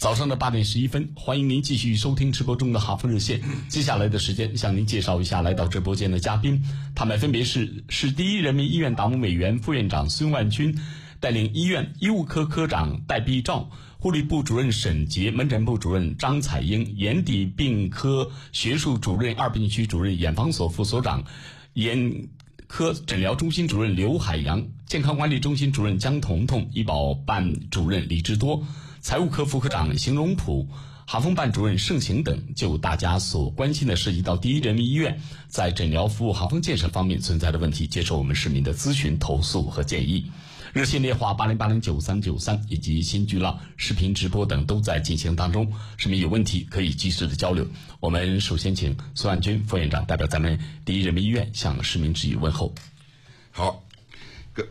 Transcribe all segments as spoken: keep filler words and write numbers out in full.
早上的八点十一分，欢迎您继续收听直播中的哈佛热线。接下来的时间，向您介绍一下来到直播间的嘉宾，他们分别是市第一人民医院党委委员、副院长孙万军，带领医院医务科科长戴必兆，护理部主任沈杰，门诊部主任张彩英，眼底病科学术主任、二病区主任、眼防所副所长，眼科诊疗中心主任刘海洋，健康管理中心主任江彤彤，医保办主任李志多，财务科副科长邢荣普，哈风办主任盛行等，就大家所关心的涉及到第一人民医院在诊疗服务、哈风建设方面存在的问题，接受我们市民的咨询、投诉和建议。热线电话八零八零九三九三以及新巨浪视频直播等都在进行当中，市民有问题可以及时的交流。我们首先请孙万军副院长代表咱们第一人民医院向市民致以问候。 好，各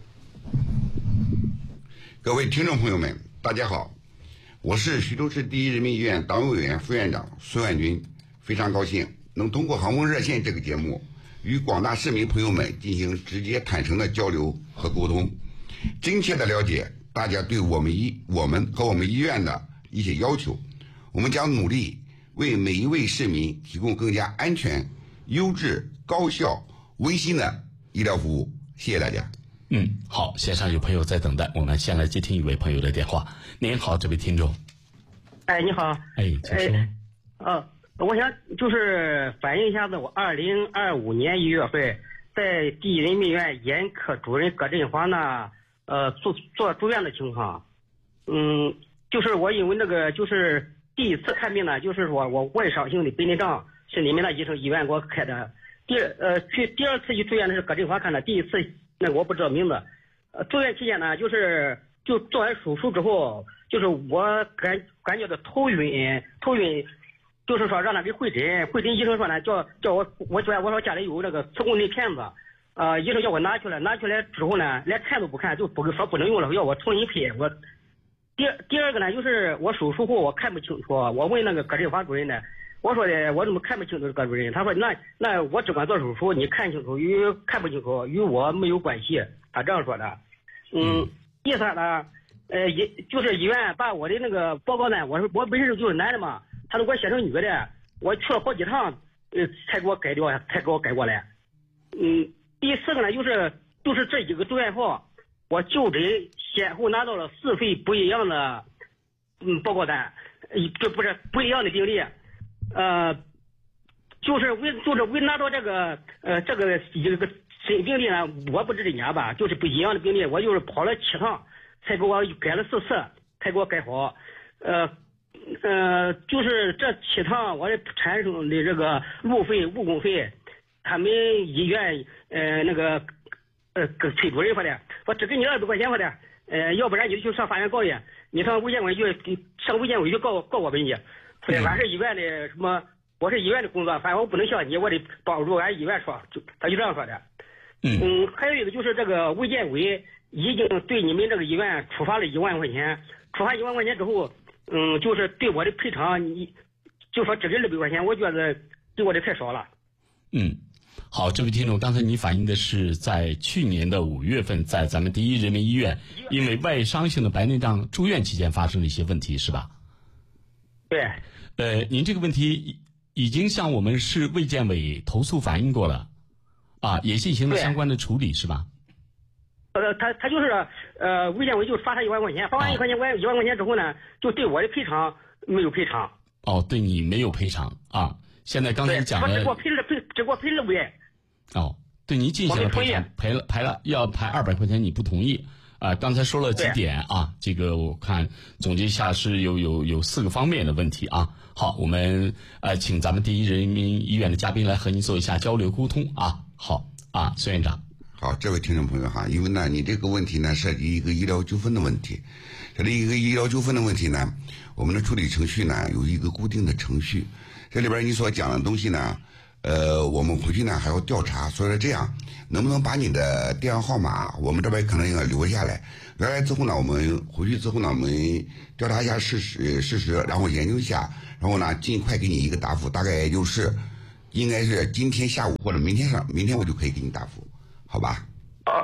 各位听众朋友们，大家好，我是徐州市第一人民医院党委委员、副院长孙万军，非常高兴能通过航空热线这个节目与广大市民朋友们进行直接坦诚的交流和沟通，真切的了解大家对我们医我们和我们医院的一些要求，我们将努力为每一位市民提供更加安全、优质、高效、温馨的医疗服务。谢谢大家。 嗯，好，线上有朋友在等待，我们先来接听一位朋友的电话。您好，这位听众。 哎，你好。 哎，请说。 呃，我想就是反映一下子我二零二五年一月份在第一人民医院眼科主任葛振华呢，呃，做做住院的情况。嗯，就是我因为那个就是第一次看病呢，就是说我外伤性的白内障是你们那医生医院给我开的。第呃去第二次去住院的是葛振华看的，第一次那个我不知道名字。呃，住院期间呢，就是就做完手术之后，就是我感感觉到头晕，头晕，就是说让他给会诊，会诊医生说呢，叫叫我我说我说家里有那个磁共振片子，呃，医生叫我拿出来，拿出来之后呢，连看都不看，就不说不能用了，要我重新配。我第第二个呢，就是我手术后我看不清楚，我问那个葛振华主任呢。我说的，我怎么看不清楚葛主任？他说那那我只管做手术，你看清楚与看不清楚与我没有关系。他这样说的。嗯，第三呢，呃，也就是医院把我的那个报告呢，我说我本身就是男的嘛，他都给我写成女的，我去了好几趟，呃，才给我改掉，才给我改过来。嗯，第四个呢，就是就是这几个住院后，我就诊先后拿到了四份不一样的嗯报告单，这不是不一样的病例。呃，就是为就是为拿到这个呃这个一个新病例呢，我不止一家吧，就是不一样的病例，我就是跑了七趟，才给我改了四次，才给我改好。呃呃，就是这七趟我产生的这个路费、误工费，他们医院呃那个呃跟崔主任说的，我只给你二百块钱说的，呃，要不然你就去上法院告你，你上卫健委去上卫健委去告告我们去。对，俺是医院的什么？我是医院的工作，反正我不能像你，我得帮助俺医院说，就他就这样说的。 嗯嗯，还有一个就是这个卫健委已经对你们这个医院处罚了一万块钱，处罚一万块钱之后，嗯，就是对我的赔偿，你就说只给六百块钱，我觉得给我的太少了。 嗯，好，这位听众，刚才你反映的是在去年的五月份，在咱们第一人民医院因为外伤性的白内障住院期间发生的一些问题，是吧？ 对。 呃，您这个问题已经向我们市卫健委投诉反映过了，啊，也进行了相关的处理，是吧？ 呃，他他就是呃，卫健委就罚他一万块钱，罚完一块钱，我一万块钱之后呢，就对我的赔偿没有赔偿。 哦，对你没有赔偿啊？现在刚才讲了， 只给我赔了赔，只给我赔六百。 哦，对你进行了赔偿，赔了赔了要赔二百块钱，你不同意。啊，刚才说了几点啊，这个我看总结一下是有有有四个方面的问题啊。好，我们呃请咱们第一人民医院的嘉宾来和您做一下交流沟通啊。好啊，孙院长。 好，这位听众朋友哈，因为呢你这个问题呢涉及一个医疗纠纷的问题，这里一个医疗纠纷的问题呢，我们的处理程序呢有一个固定的程序，这里边你所讲的东西呢，呃，我们回去呢还要调查，所以说这样。能不能把你的电话号码，我们这边可能要留下来，留下来之后呢，我们回去之后呢，我们调查一下事实事实，然后研究一下，然后呢，尽快给你一个答复，大概也就是应该是今天下午或者明天上，明天我就可以给你答复，好吧？ 哦，还还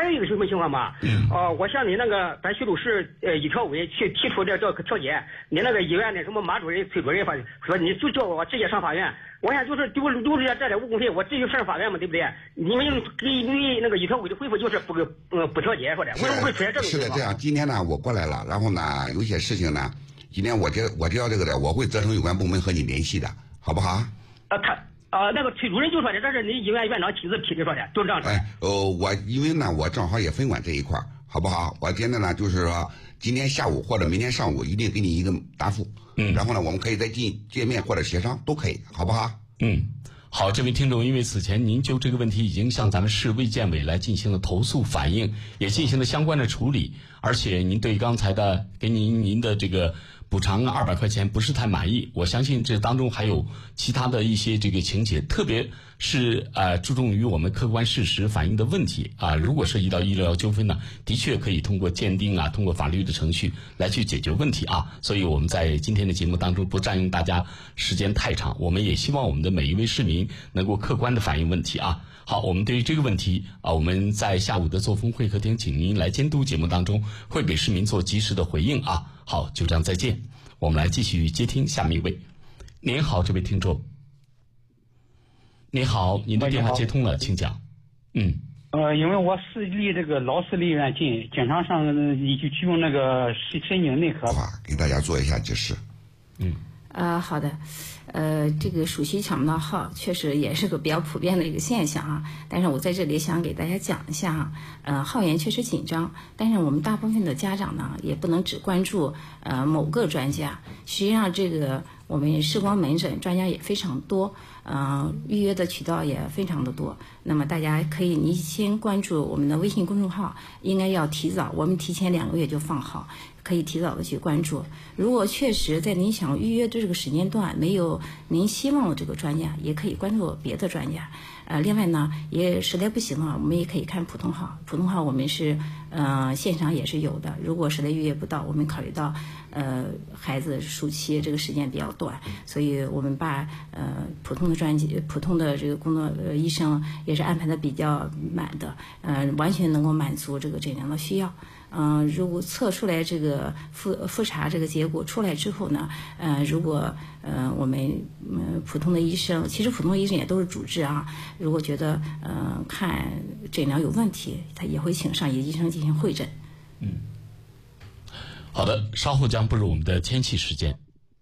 还有一个什么情况嘛？嗯。哦、呃，我向你那个咱徐州市呃医调委去提出这叫调解，你那个医院的什么马主任、崔主任说说你就叫我直接上法院。我想就是丢丢这这点误工费，我直接上法院嘛，对不对？你们给你那个医调委的回复就是不呃不调解说的，为什么会出现这种情况？ 是的，这样今天呢我过来了，然后呢有些事情呢，今天我知我知道这个的，我会责成有关部门和你联系的，好不好？ 啊，他。啊、呃，那个崔主任就说的，这是你医院院长亲自批的说的，就是这样说的。 哎，呃，我因为呢，我正好也分管这一块，好不好？我现在呢，就是说今天下午或者明天上午一定给你一个答复，嗯，然后呢，我们可以再进见面或者协商都可以，好不好？ 嗯，好，这位听众，因为此前您就这个问题已经向咱们市卫健委来进行了投诉反映，也进行了相关的处理，而且您对刚才的给您您的这个补偿二百块钱不是太满意，我相信这当中还有其他的一些这个情节，特别是呃注重于我们客观事实反映的问题啊。如果涉及到医疗纠纷呢，的确可以通过鉴定啊，通过法律的程序来去解决问题啊。所以我们在今天的节目当中不占用大家时间太长，我们也希望我们的每一位市民能够客观的反映问题啊。好，我们对于这个问题啊，我们在下午的作风会客厅，请您来监督节目当中会给市民做及时的回应啊。好，就这样，再见。我们来继续接听下面一位。您好，这位听众。您好，您的电话接通了，请讲。嗯。 呃，因为我是离这个老市离院近，经常上去去用那个神神经内科。 好，给大家做一下解释。 嗯。 呃，好的。呃，这个暑期抢不到号确实也是个比较普遍的一个现象啊。但是我在这里想给大家讲一下啊，呃，号源确实紧张，但是我们大部分的家长呢，也不能只关注呃某个专家。实际上，这个我们视光门诊专家也非常多，呃，预约的渠道也非常的多。那么大家可以，你先关注我们的微信公众号，应该要提早，我们提前两个月就放好。可以提早的去关注。如果确实在您想预约的这个时间段没有您希望的这个专家，也可以关注别的专家。呃，另外呢，也实在不行了，我们也可以看普通号。普通号我们是呃线上也是有的。如果实在预约不到，我们考虑到呃孩子暑期这个时间比较短，所以我们把呃普通的专辑、普通的这个工作呃医生也是安排的比较满的，呃完全能够满足这个诊疗的需要。嗯、呃，如果测出来这个复复查这个结果出来之后呢，呃，如果呃我们呃普通的医生，其实普通的医生也都是主治啊，如果觉得呃看诊疗有问题，他也会请上医医生进行会诊。 嗯，好的，稍后将步入我们的天气时间。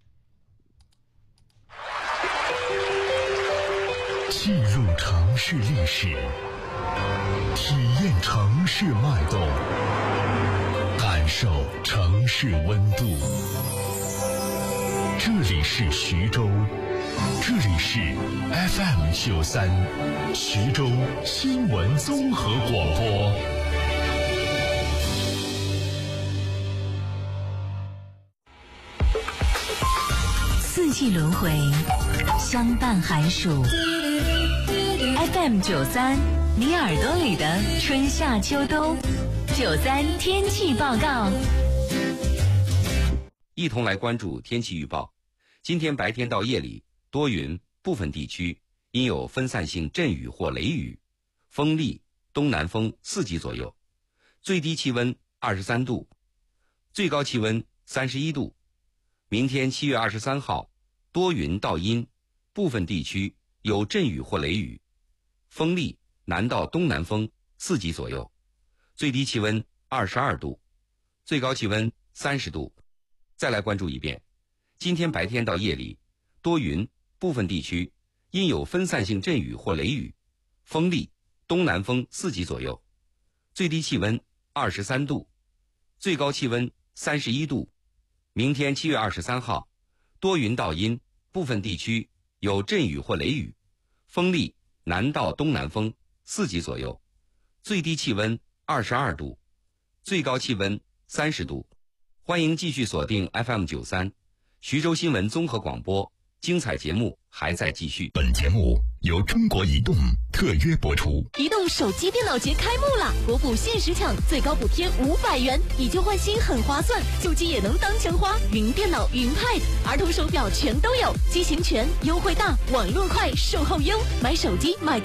进入城市历史，体验城市脉动，感受城市温度。这里是徐州，这里是 F M 九三，徐州新闻综合广播。 四季轮回，相伴寒暑。F M 九三，你耳朵里的春夏秋冬。九三天气报告， 一同来关注天气预报。今天白天到夜里多云，部分地区因有分散性阵雨或雷雨，风力东南风四级左右，最低气温二十三度，最高气温三十一度。明天七月二十三号，多云到阴，部分地区有阵雨或雷雨，风力南到东南风四级左右，最低气温二十二度，最高气温三十度。再来关注一遍，今天白天到夜里多云，部分地区因有分散性阵雨或雷雨，风力东南风四级左右，最低气温二十三度，最高气温三十一度。明天七月二十三号，多云到阴，部分地区有阵雨或雷雨，风力南到东南风四级左右，最低气温二十二度，最高气温三十度。欢迎继续锁定 F M 九三，徐州新闻综合广播，精彩节目还在继续。 本节目由中国移动特约播出。 移动手机电脑节开幕了，国补限时抢，最高补贴五百元，以旧换新很划算，旧机也能当钱花，云电脑、云 Pad、儿童手表全都有，机型全，优惠大，网络快，售后优，买手机买。